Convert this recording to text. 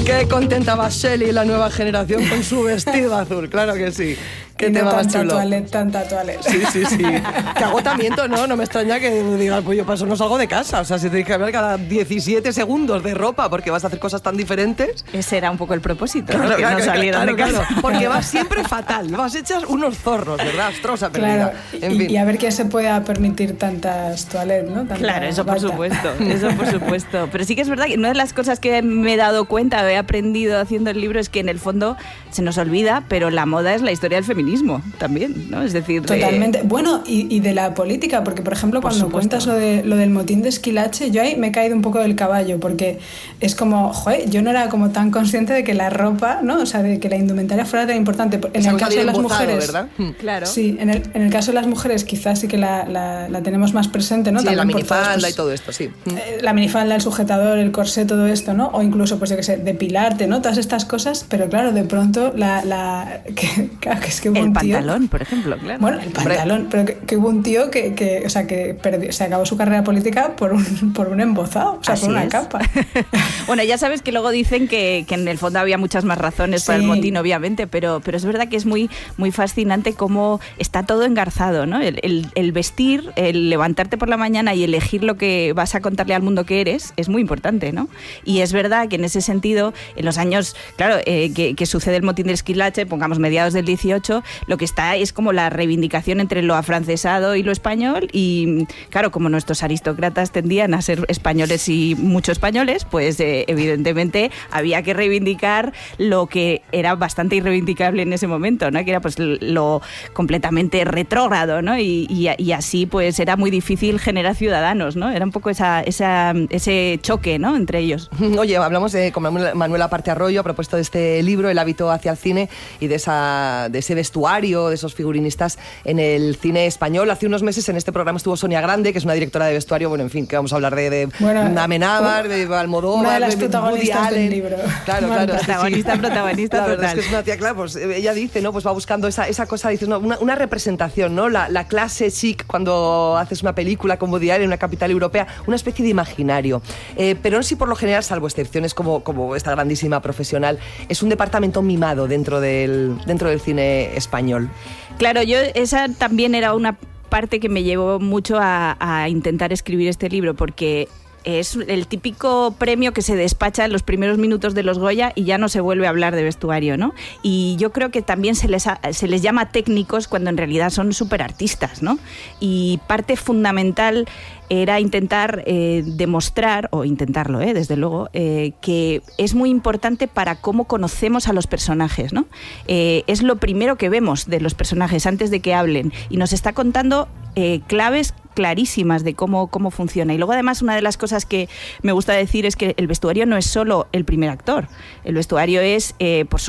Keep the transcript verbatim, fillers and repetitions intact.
Qué contenta va Shelley, la nueva generación, con su vestido azul, claro que sí. Qué y tema no más tanta chulo. toilette, tanta toilette. Sí, sí, sí. Qué agotamiento, ¿no? No me extraña que digas, pues yo paso no salgo de casa. O sea, si tienes que hablar cada diecisiete segundos de ropa porque vas a hacer cosas tan diferentes. Ese era un poco el propósito, Claro, ¿no? Que claro, no salieran claro, de casa. claro. Porque vas siempre fatal. Vas hechas unos zorros, ¿verdad? Astrosa perdida. Claro, En y, fin. y a ver quién se pueda permitir tantas toilettes, ¿no? Tanta Claro, eso por bata. supuesto, eso por supuesto. Pero sí que es verdad que una de las cosas que me he dado cuenta, he aprendido haciendo el libro, es que en el fondo se nos olvida, pero la moda es la historia del feminismo también, ¿no? Es decir, de... Totalmente. Bueno, y, y de la política, porque por ejemplo Por cuando supuesto. cuentas lo, de, lo del motín de Esquilache, yo ahí me he caído un poco del caballo, porque es como, joder, yo no era como tan consciente de que la ropa, ¿no? O sea, de que la indumentaria fuera tan importante. En Es el algo caso bien de las embozado, mujeres, ¿verdad? Claro. sí, en el, en el caso de las mujeres quizás sí que la, la, la tenemos más presente, ¿no? Sí, También la por todas, minifalda pues, y todo esto, sí. eh, la minifalda, el sujetador, el corsé, todo esto, ¿no? O incluso, pues yo qué sé, depilarte, ¿no? Todas estas cosas, pero claro, de pronto la... la que, claro, que es que hubo El un tío- pantalón, por ejemplo, claro. Bueno, el pantalón, pero que, que hubo un tío que, que o sea, que perdió, se acabó su carrera política por un, por un embozado, o sea, Así por una es. capa. Bueno, ya sabes que luego dicen que, que en el fondo había muchas más razones para el Sí. motín, obviamente, pero, pero es verdad que es muy, muy fascinante cómo está todo engarzado, ¿no? El, el, el vestir, el levantarte por la mañana y elegir lo que vas a contarle al mundo que eres es muy importante, ¿no? Y es verdad que en ese sentido, en los años, claro, eh, que, que sucede el motín del Esquilache, pongamos mediados del dieciocho, lo que está es como la reivindicación entre lo afrancesado y lo español, y claro, como nuestros aristócratas tendían a ser españoles y mucho españoles, pues eh, evidentemente había que reivindicar lo que era bastante irreivindicable en ese momento, ¿no? Que era pues lo completamente retrógrado, ¿no? Y, y, y así pues era muy difícil generar ciudadanos, ¿no? Era un poco esa, esa, ese choque, ¿no? Entre ellos. Oye, hablamos de, con Manuela, Manuela Parte Arroyo a propósito de este libro, El hábito hacia el cine, y de, esa, de ese vestuario, de esos figurinistas en el cine español. Hace unos meses en este programa estuvo Sonia Grande, que es una directora de vestuario, bueno, en fin, que vamos a hablar de, de Bueno, Amenábar, de Almodóvar, una de las de Woody protagonistas del Allen. libro. Claro, Marta. claro. sí, sí. Protagonista, protagonista La verdad total. es que es una tía, claro, pues ella dice, ¿no? Pues va buscando esa, esa cosa, dices, no, una, una representación, ¿no? La, la clase chic cuando haces una película con Woody Allen en una capital europea, una especie de imaginario. Eh, pero no sé si por lo general, salvo excepciones como, como esta grandísima profesional, es un departamento mimado dentro del, dentro del cine español. Claro, yo esa también era una parte que me llevó mucho a, a intentar escribir este libro, porque es el típico premio que se despacha en los primeros minutos de los Goya y ya no se vuelve a hablar de vestuario, ¿no? Y yo creo que también se les, ha, se les llama técnicos cuando en realidad son superartistas, ¿no? Y parte fundamental era intentar eh, demostrar, o intentarlo, eh, desde luego, eh, que es muy importante para cómo conocemos a los personajes, ¿no? Eh, es lo primero que vemos de los personajes antes de que hablen, y nos está contando eh, claves clarísimas de cómo, cómo funciona. Y luego, además, una de las cosas que me gusta decir es que el vestuario no es solo el primer actor. El vestuario es, eh, por